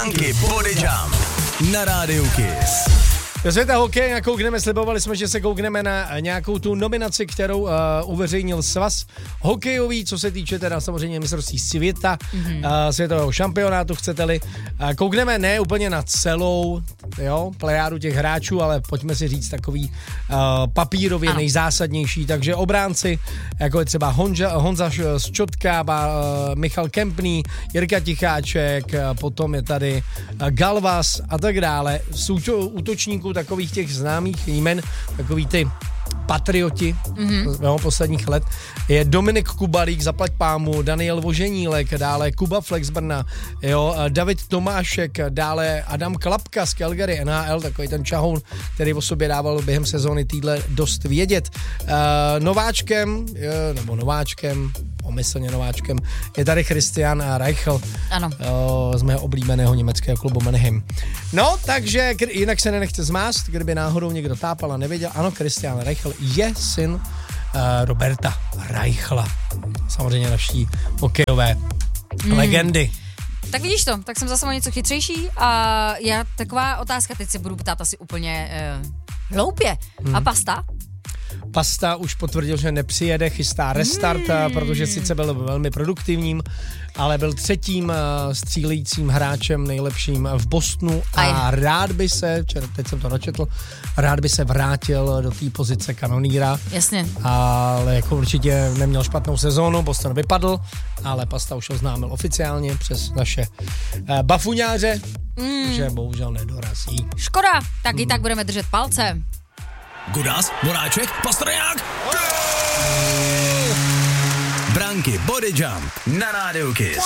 Branky Body Jump na Rádiu Kiss. Do světa hokeje nakoukneme, slibovali jsme, že se koukneme na nějakou tu nominaci, kterou uveřejnil svaz hokejový, co se týče teda samozřejmě mistrovství světa, světového šampionátu, chcete-li. Koukneme ne úplně na celou plejádu těch hráčů, ale pojďme si říct takový papírově nejzásadnější. Takže obránci, jako je třeba Honza Ščotka, Michal Kempný, Jirka Ticháček, potom je tady Galvas a tak dále. Z útočníků takových těch známých jmen, takový ty patrioti posledních let, je Dominik Kubalík, zaplať pámu, Daniel Voženílek, dále Kuba Flex Brna, David Tomášek, dále Adam Klapka z Calgary NHL, takový ten čahoun, který o sobě dával během sezóny týdle dost vědět. Pomyslně nováčkem, je tady Christian Reichel z mého oblíbeného německého klubu Mannheim. No, takže jinak se nenechte zmást, kdyby náhodou někdo tápal a nevěděl. Ano, Christian Reichel je syn Roberta Reichela. Samozřejmě naší hokejové legendy. Tak vidíš to, tak jsem zase o něco chytřejší a já taková otázka, teď se budu ptát asi úplně hloupě. A pasta? Pasta už potvrdil, že nepřijede, chystá restart, protože sice byl velmi produktivním, ale byl třetím střílejícím hráčem nejlepším v Bostonu a rád by se, teď jsem to načetl, rád by se vrátil do té pozice kanoníra. Jasně. Ale jako určitě neměl špatnou sezónu, Boston vypadl, ale Pasta už oznámil oficiálně přes naše bafuňáře, že bohužel nedorazí. Škoda, tak i tak budeme držet palce. Gudas, Moráček, Pastrňák. Branky Body Jump na Rádiu Kiss.